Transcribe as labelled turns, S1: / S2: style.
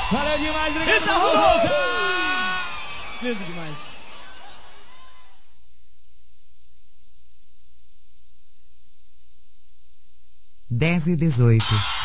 S1: Valeu demais, obrigado.
S2: Isso, Rodolfo!
S1: Lindo demais.
S3: Dez e 18.